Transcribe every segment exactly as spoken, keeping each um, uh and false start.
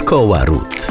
Szkoła Ród.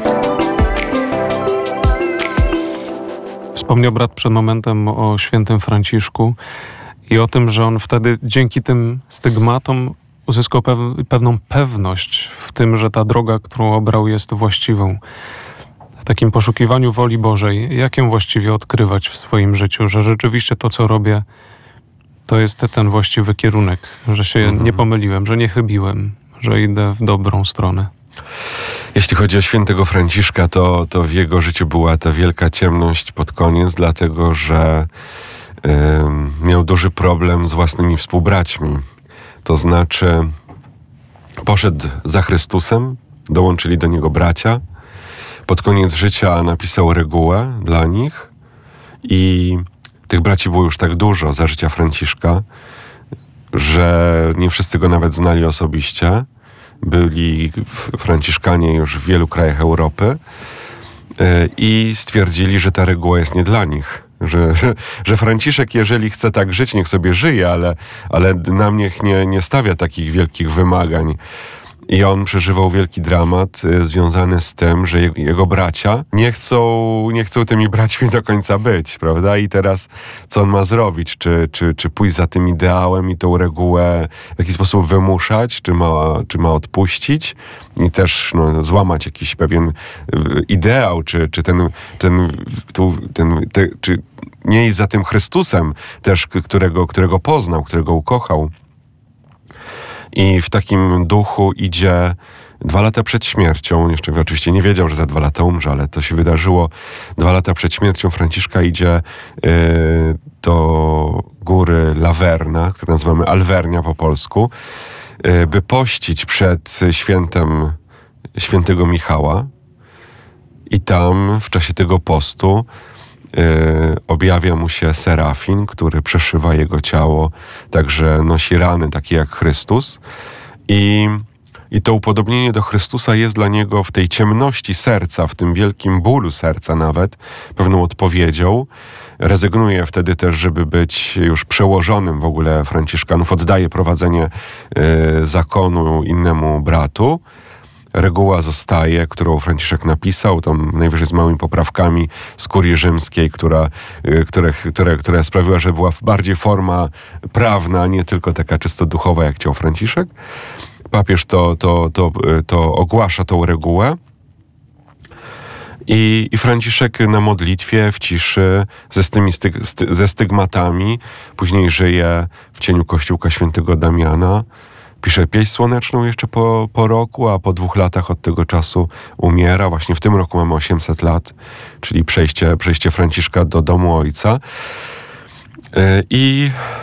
Wspomniał brat przed momentem o świętym Franciszku i o tym, że on wtedy dzięki tym stygmatom uzyskał pew- pewną pewność w tym, że ta droga, którą obrał, jest właściwą. W takim poszukiwaniu woli Bożej, jak ją właściwie odkrywać w swoim życiu, że rzeczywiście to, co robię, to jest ten właściwy kierunek, że się mhm. nie pomyliłem, że nie chybiłem, że idę w dobrą stronę. Jeśli chodzi o świętego Franciszka, to, to w jego życiu była ta wielka ciemność pod koniec, dlatego że y, miał duży problem z własnymi współbraćmi. To znaczy poszedł za Chrystusem, dołączyli do niego bracia. Pod koniec życia napisał regułę dla nich i tych braci było już tak dużo za życia Franciszka, że nie wszyscy go nawet znali osobiście. Byli Franciszkanie już w wielu krajach Europy i stwierdzili, że ta reguła jest nie dla nich. Że, że, że Franciszek, jeżeli chce tak żyć, niech sobie żyje, ale, ale nam niech nie, nie stawia takich wielkich wymagań. I on przeżywał wielki dramat y, związany z tym, że jego, jego bracia nie chcą, nie chcą tymi braćmi do końca być, prawda? I teraz co on ma zrobić? Czy, czy, czy pójść za tym ideałem i tą regułę w jakiś sposób wymuszać? Czy ma, czy ma odpuścić? I też no, złamać jakiś pewien y, ideał? Czy, czy ten, ten, tu, ten te, czy nie iść za tym Chrystusem też, którego, którego poznał, którego ukochał? I w takim duchu idzie dwa lata przed śmiercią. Jeszcze oczywiście nie wiedział, że za dwa lata umrze, ale to się wydarzyło. Dwa lata przed śmiercią Franciszka idzie yy, do góry Laverna, którą nazywamy Alvernia po polsku, yy, by pościć przed świętem świętego Michała. I tam w czasie tego postu Yy, objawia mu się Serafin, który przeszywa jego ciało, także nosi rany takie jak Chrystus. I, i to upodobnienie do Chrystusa jest dla niego w tej ciemności serca, w tym wielkim bólu serca nawet, pewną odpowiedzią. Rezygnuje wtedy też, żeby być już przełożonym w ogóle Franciszkanów, oddaje prowadzenie yy, zakonu innemu bratu. Reguła zostaje, którą Franciszek napisał, tam najwyżej z małymi poprawkami z kurii rzymskiej, która, które, które, która sprawiła, że była bardziej forma prawna, nie tylko taka czysto duchowa, jak chciał Franciszek. Papież to, to, to, to ogłasza tą regułę. I, I Franciszek na modlitwie, w ciszy, ze, tymi styg, sty, ze stygmatami, później żyje w cieniu kościółka świętego Damiana. Pisze pieśń słoneczną jeszcze po, po roku, a po dwóch latach od tego czasu umiera. Właśnie w tym roku mamy osiemset lat, czyli przejście, przejście Franciszka do domu Ojca. Yy, I